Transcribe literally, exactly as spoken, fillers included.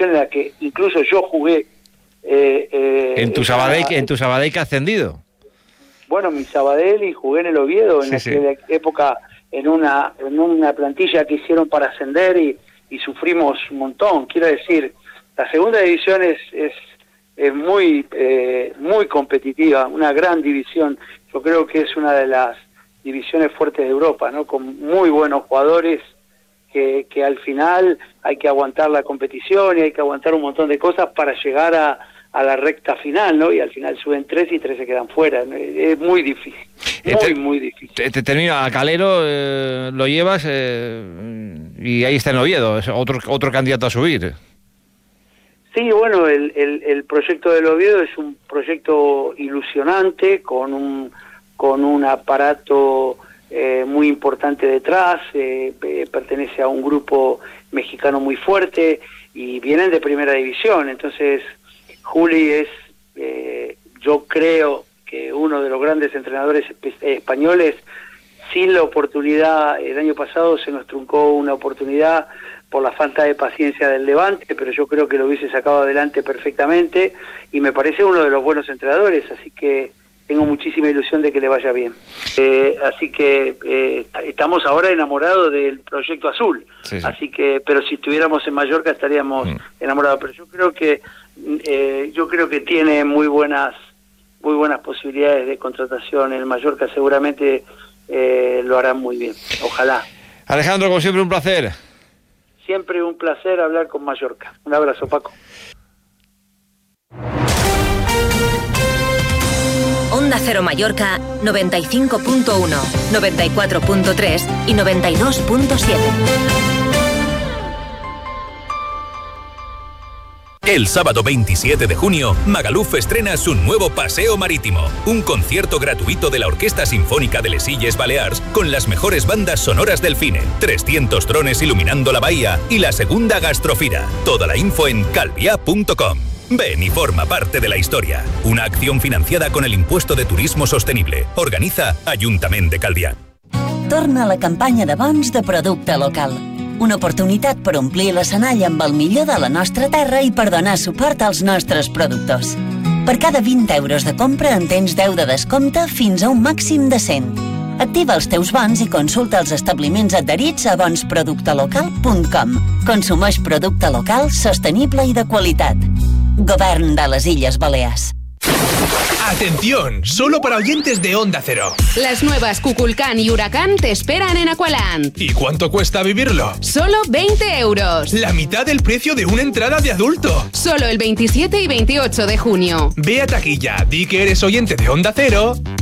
división en la que incluso yo jugué. Eh, eh, en tu Sabadell, en tu Sabadell que ha ascendido. Bueno, mi Sabadell, y jugué en el Oviedo en sí, aquella sí. época en una en una plantilla que hicieron para ascender y, y sufrimos un montón. Quiero decir, la segunda división es es, es muy eh, muy competitiva, una gran división. Yo creo que es una de las divisiones fuertes de Europa, ¿no? Con muy buenos jugadores que, que al final hay que aguantar la competición y hay que aguantar un montón de cosas para llegar a a la recta final, ¿no? Y al final suben tres y tres se quedan fuera. Es muy difícil, muy, este, muy difícil. Te, te termino, a Calero eh, lo llevas eh, y ahí está en Oviedo, es otro, otro candidato a subir. Sí, bueno, el, el, el proyecto del Oviedo es un proyecto ilusionante, con un, con un aparato eh, muy importante detrás, eh, eh, pertenece a un grupo mexicano muy fuerte y vienen de primera división, entonces Juli es, eh, yo creo que uno de los grandes entrenadores españoles. Sin la oportunidad, el año pasado se nos truncó una oportunidad por la falta de paciencia del Levante, pero yo creo que lo hubiese sacado adelante perfectamente y me parece uno de los buenos entrenadores, así que tengo muchísima ilusión de que le vaya bien. Eh, así que eh, estamos ahora enamorados del proyecto azul, sí, sí. Así que, pero si estuviéramos en Mallorca estaríamos mm. enamorados, pero yo creo que eh, yo creo que tiene muy buenas muy buenas posibilidades de contratación en Mallorca, seguramente eh, lo harán muy bien, ojalá. Alejandro, como siempre, un placer. Siempre un placer hablar con Mallorca. Un abrazo, Paco. Onda Cero Mallorca, noventa y cinco punto uno, noventa y cuatro punto tres y noventa y dos punto siete. El sábado veintisiete de junio, Magaluf estrena su nuevo Paseo Marítimo, un concierto gratuito de la Orquesta Sinfónica de Les Illes Balears con las mejores bandas sonoras del cine, trescientos drones iluminando la bahía y la segunda gastrofira. Toda la info en calvia punto com. Ven y forma parte de la historia. Una acción financiada con el Impuesto de Turismo Sostenible. Organiza Ajuntament de Calvià. Torna la campanya de bons de producte local. Una oportunitat per omplir l'escenari amb el millor de la nostra terra i per donar suport als nostres productors. Per cada vint euros de compra en tens deu de descompte fins a un màxim de cent. Activa els teus bons i consulta els establiments adherits a bons producte local punt com. Consumeix producte local, sostenible i de qualitat. Govern de les Illes Balears. ¡Atención! Solo para oyentes de Onda Cero. Las nuevas Kukulkan y Huracán te esperan en Aqualand. ¿Y cuánto cuesta vivirlo? Solo veinte euros. La mitad del precio de una entrada de adulto. Solo el veintisiete y veintiocho de junio. Ve a taquilla, di que eres oyente de Onda Cero